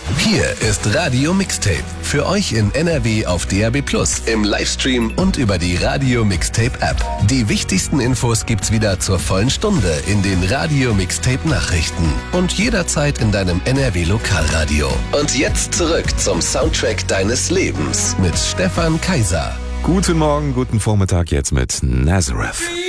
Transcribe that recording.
Hier ist Radio Mixtape. Für euch in NRW auf DAB+, im Livestream und über die Radio Mixtape App. Die wichtigsten Infos gibt's wieder zur vollen Stunde in den Radio Mixtape Nachrichten und jederzeit in deinem NRW Lokalradio. Und jetzt zurück zum Soundtrack deines Lebens mit Stefan Kaiser. Guten Morgen, guten Vormittag jetzt mit Nazareth.